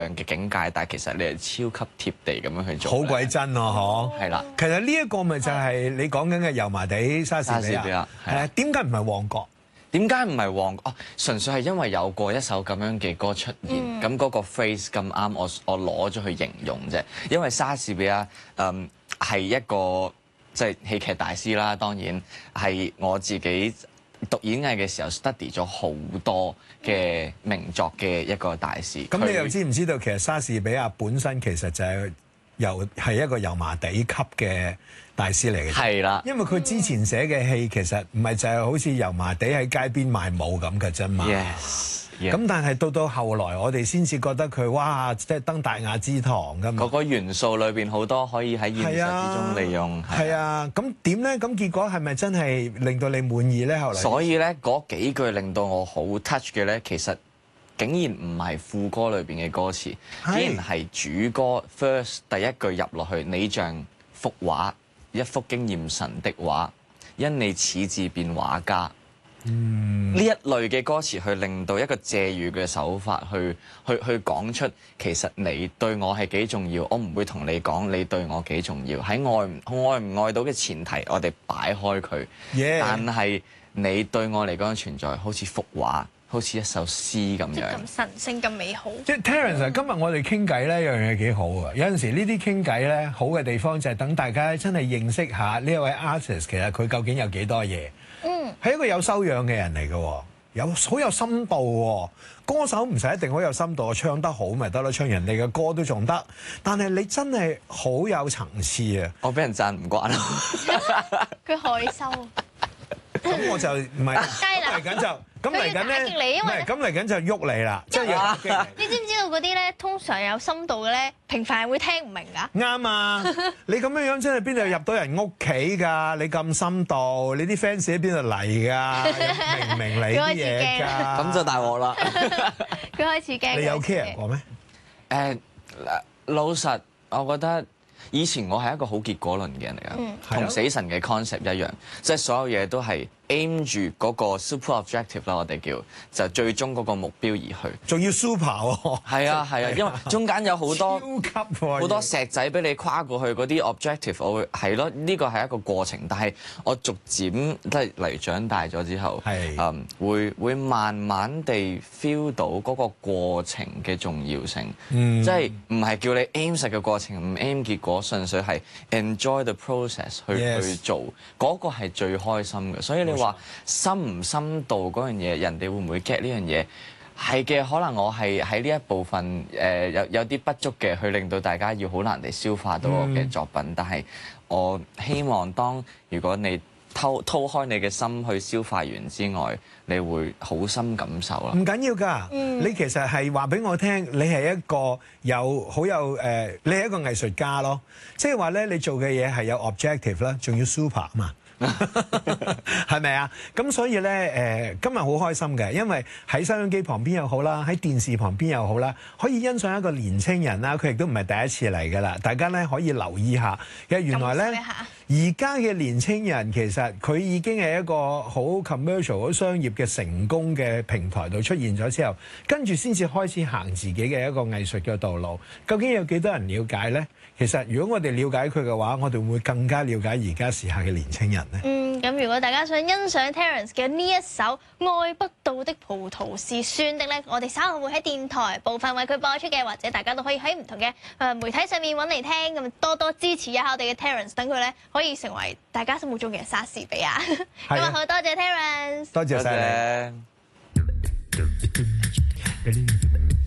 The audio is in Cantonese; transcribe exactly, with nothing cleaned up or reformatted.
嘅境界，但係其實你係超級貼地咁樣去做， 好鬼真啊！嗬， 係啦。 其實呢一個咪就係你講緊嘅油麻地莎士比亞，係啊，點解唔係旺角？ 點解唔係旺角？哦，純粹係因為有過一首咁樣嘅歌出現，咁嗰、嗯、個 phrase 咁啱，我我攞咗去形容啫。因為莎士比亞誒係一個即係戲劇大師啦，當然係我自己讀演藝嘅時候 study 咗好多嘅名作嘅一個大師。咁你又知唔知道其實莎士比亞本身其實就係由係一個油麻地級嘅大師嚟嘅？係啦，因為佢之前寫嘅戲其實唔係就係好似油麻地喺街邊賣舞咁嘅啫嘛。 Yes。 咁但係到到後來，我哋先至覺得佢哇，即係登大雅之堂㗎嘛。 嗰個元素裏邊好多可以喺現實之中利用。 係啊，咁點咧？咁結果係咪真係令到你滿意咧？後來所以咧，嗰幾句令到我好 touch 嘅咧，其實竟然唔係副歌裏邊嘅歌詞，竟然係主歌 first 第一句入落去，你像幅畫，一幅驚豔神的畫，因你始自變畫家。嗯，呢一類嘅歌詞去令到一個借喻嘅手法去去去講出其實你對我係幾重要，我唔會同你講你對我幾重要，喺愛唔愛唔愛到嘅前提，我哋擺開佢。Yeah. 但係你對我嚟講存在好似幅畫，好似一首詩咁樣， 即係咁神聖咁美好。 即係 Terence，今日我哋傾偈咧，一樣嘢幾好啊！有陣時呢啲傾偈咧，好嘅地方就係等大家真係認識下呢一位 artist， 其實佢究竟有幾多嘢。嗯，係一個有修養嘅人嚟嘅，有好有深度。歌手唔使一定好有深度，唱得好咪得咯，唱人哋嘅歌都仲得。但係你真係好有層次啊！ 我俾人讚唔慣咯， 佢害羞。 咁我就唔係嚟緊就咁嚟緊咧，唔係咁嚟緊就喐你啦，即係要。 你知唔知道嗰啲咧，通常有深度嘅咧，平凡人會聽唔明㗎。 啱啊！你咁樣樣真係邊度入到人屋企㗎？你咁深度，你啲 fans 喺邊度嚟㗎？明唔明你啲嘢㗎？ 咁就大鑊啦！ 佢開始驚。 你有 care 過咩？ 誒，老實，我覺得。以前我係一個好結果論嘅人嚟㗎，同、嗯、死神嘅 concept 一樣，即係所有嘢都係 aim 住嗰個 super objective 啦，我哋叫就最終嗰個目標而去。 仲要 super 喎？ 係啊係啊，因為中間有好多超級好多石仔俾你跨過去嗰啲 objective，我會係咯，呢個係一個過程。但係我逐漸即係嚟長大咗之後，係嗯會會慢慢地 feel 到嗰個過程嘅重要性，嗯、即係唔係叫你 aim 實嘅過程，唔 aim 結果。純粹係 enjoy the process 去 Yes. 去做嗰、嗰個係最開心嘅，所以你話深唔深度嗰樣嘢，人哋會唔會 get 呢樣嘢？係嘅，可能我係喺呢一部分誒、呃、有有啲不足嘅，去令到大家要好難地消化到我嘅作品。Mm. 但係我希望當如果你偷掏開你嘅心去消化完之外，你會好深感受啦。 唔緊要㗎，嗯、你其實係話俾我聽，你係一個有好有誒、呃，你係一個藝術家咯。即係話咧，你做嘅嘢係有 objective 啦，仲要 super 啊嘛。係咪啊？咁所以咧，誒、呃，今日好開心嘅，因為喺收音機旁邊又好啦，喺電視旁邊又好啦，可以欣賞一個年青人啦。佢亦都唔係第一次嚟㗎啦。大家咧可以留意下，其實原來咧，而家嘅年青人其實佢已經係一個好 commercial、好商業嘅成功嘅平台度出現咗之後，跟住先至開始行自己嘅一個藝術嘅道路。究竟有幾多人了解咧？其實如果我哋了解佢嘅話，我哋會更加了解而家時下嘅年青人咧。 嗯，咁如果大家想欣賞 Terence 嘅呢一首《愛不到的葡萄是酸的》咧，我哋稍後會喺電台部分為佢播出嘅，或者大家都可以喺唔同嘅誒媒體上面揾嚟聽，咁多多支持一下我哋嘅 Terence， 等佢咧可以成為大家心目中嘅莎士比亞。咁啊，好多謝 Terence， 多謝晒你。